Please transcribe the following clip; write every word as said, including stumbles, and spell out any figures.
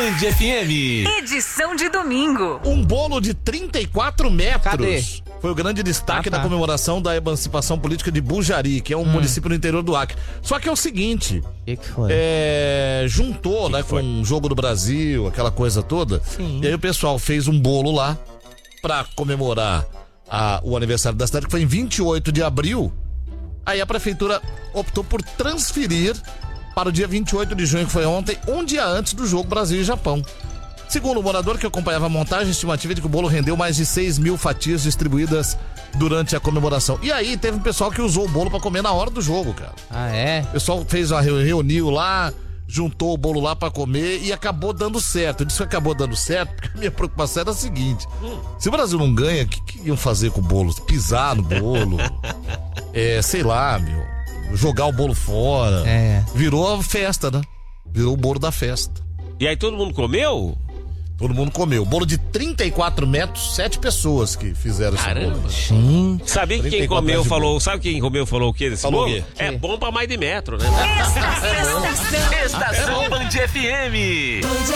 Band F M. Edição de domingo. Um bolo de trinta e quatro metros. Cadê? Foi o grande destaque Ah, tá. da comemoração da emancipação política de Bujari, que é um Hum. município no interior do Acre. Só que é o seguinte, O que, que foi? é, juntou, né, que foi? com o Jogo do Brasil, aquela coisa toda. Sim. E aí o pessoal fez um bolo lá pra comemorar a- o aniversário da cidade, que foi em vinte e oito de abril. Aí a prefeitura optou por transferir para o dia vinte e oito de junho, que foi ontem, um dia antes do jogo Brasil e Japão. Segundo o morador que acompanhava a montagem, a estimativa é de que o bolo rendeu mais de seis mil fatias distribuídas durante a comemoração. E aí teve um pessoal que usou o bolo pra comer na hora do jogo, cara. Ah, é? O pessoal fez uma reu- reuniu lá, juntou o bolo lá pra comer e acabou dando certo. Eu disse que acabou dando certo porque a minha preocupação era a seguinte: se o Brasil não ganha, o que, que iam fazer com o bolo? Pisar no bolo? É, sei lá, meu. Jogar o bolo fora. É. Virou a festa, né? Virou o bolo da festa. E aí todo mundo comeu? Todo mundo comeu. Bolo de trinta e quatro metros, sete pessoas que fizeram esse Caramba. bolo. Gente. Sabia que quem trinta e quatro comeu de falou, bolo. sabe quem comeu falou o quê desse Falou o bolo? quê? É Que? bom pra mais de metro, né? Estação. Estação Band F M.